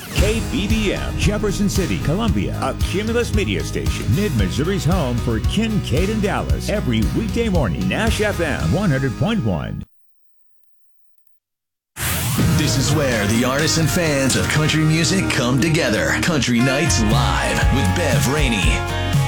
KBBM, Jefferson City, Columbia, a Cumulus media station. Mid-Missouri's home for Kincaid and Dallas. Every weekday morning, Nash FM 100.1. This is where the artists and fans of country music come together. Country Nights Live with Bev Rainey.